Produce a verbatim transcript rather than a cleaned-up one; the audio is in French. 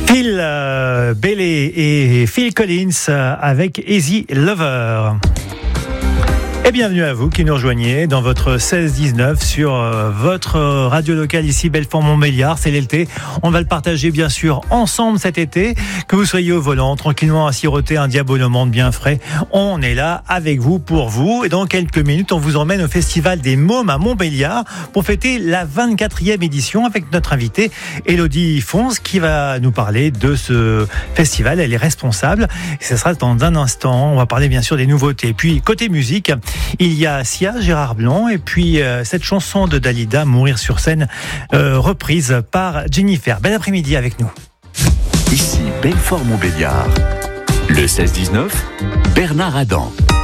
Phil euh, Bailey et Phil Collins euh, avec Easy Lover. Et bienvenue à vous qui nous rejoignez dans votre seize dix-neuf sur euh, votre radio locale ici Belfort-Montbéliard, c'est l'été. On va le partager bien sûr ensemble cet été. Que vous soyez au volant, tranquillement à siroter un diabolomande bien frais, on est là avec vous pour vous. Et dans quelques minutes, on vous emmène au Festival des Mômes à Montbéliard pour fêter la vingt-quatrième édition avec notre invitée Élodie Fons qui va nous parler de ce festival. Elle est responsable. Et ce sera dans un instant. On va parler bien sûr des nouveautés. Et puis côté musique, il y a Sia, Gérard Blanc, et puis euh, cette chanson de Dalida, Mourir sur scène, euh, reprise par Jennifer. Bel après-midi avec nous. Ici Belfort-Montbéliard, le seize dix-neuf, Bernard Adam.